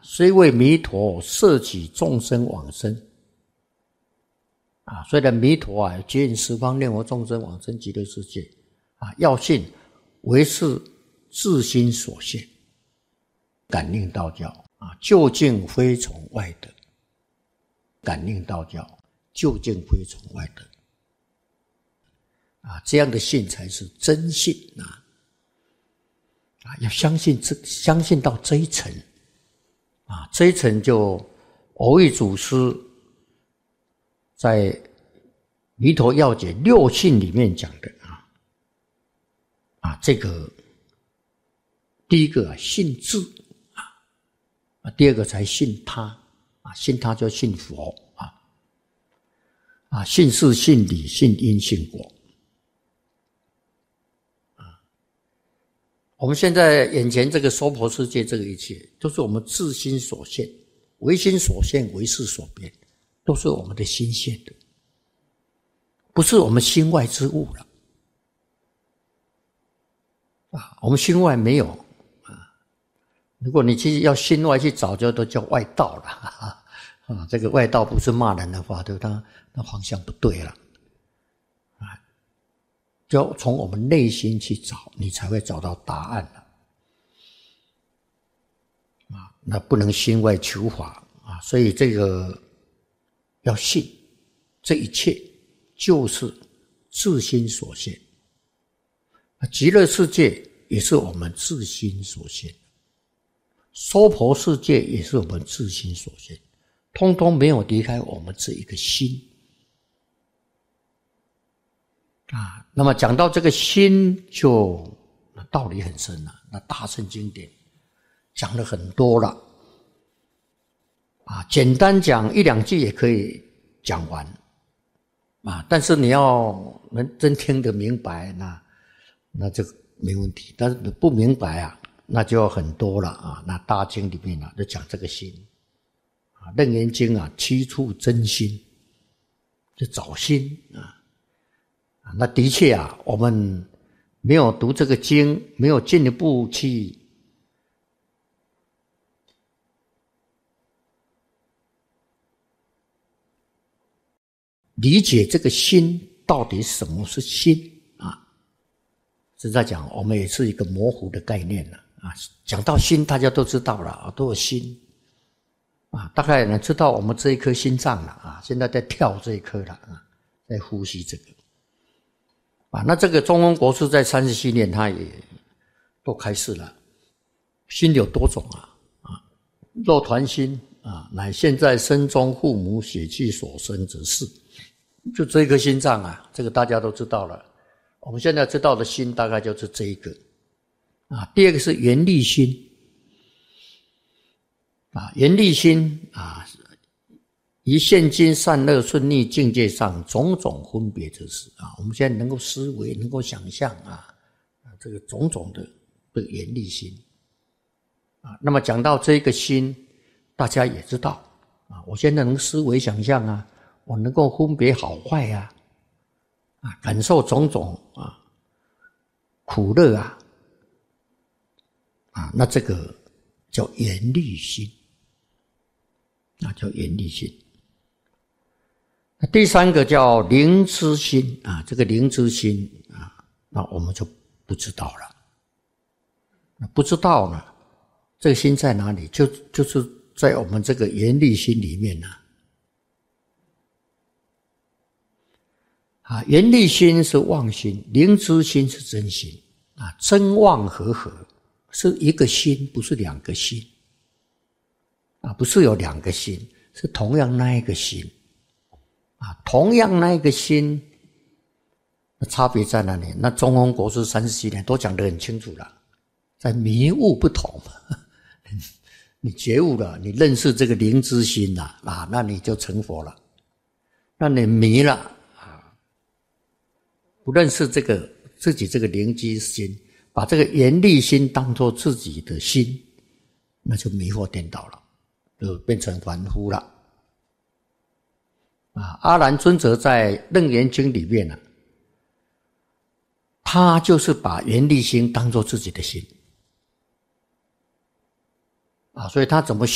虽为弥陀摄取众生往生虽然弥陀接引十方念佛众生往生极乐世界要信为是自心所现，感应道教究竟非从外得，感应道教究竟非从外得这样的信才是真信要相信到这一层这一层就蕅益祖师在《弥陀要解》六信里面讲的这个第一个信自第二个才信他信他就信佛信事信理信因信果我们现在眼前这个娑婆世界，这个一切都是我们自心所现，唯心所现，唯识所变，都是我们的心现的，不是我们心外之物了我们心外没有如果你去要心外去找，就都叫外道了这个外道不是骂人的话，对不对？那方向不对了就要从我们内心去找，你才会找到答案了那不能心外求法所以这个要信，这一切就是自心所现极乐世界也是我们自心所现，娑婆世界也是我们自心所现，通通没有离开我们这一个心那么讲到这个心就道理很深了那大乘经典讲了很多了简单讲一两句也可以讲完但是你要能真听得明白那就没问题，但是不明白那就很多了那大经里面就讲这个心楞严经七处真心就找心那的确我们没有读这个经，没有进一步去理解这个心到底什么是心实在讲我们也是一个模糊的概念了讲到心大家都知道了都有心大概能知道我们这一颗心脏了现在在跳这一颗了在呼吸这个那这个中庸国师在37年他也都开示了心有多种肉团心乃现在身中父母血气所生之事，就这一颗心脏这个大家都知道了，我们现在知道的心大概就是这一个第二个是缘力心缘力心于现今善恶顺逆境界上种种分别之事我们现在能够思维能够想象这个种种的缘力心那么讲到这个心大家也知道我现在能思维想象我能够分别好坏感受种种苦乐那这个叫缘力心叫缘力心第三个叫灵知心这个灵知心那我们就不知道了不知道呢这个心在哪里就是在我们这个缘力心里面缘力心是妄心，灵知心是真心真妄合合是一个心，不是两个心不是有两个心，是同样那一个心同样那一个心差别在哪里？那中庸国师37年都讲得很清楚了，在迷悟不同你觉悟了，你认识这个灵知心那你就成佛了。那你迷了不认识这个自己这个灵知心，把这个缘力心当作自己的心，那就迷惑颠倒了，就变成凡夫了阿难尊者在楞严经里面他就是把缘力心当作自己的心所以他怎么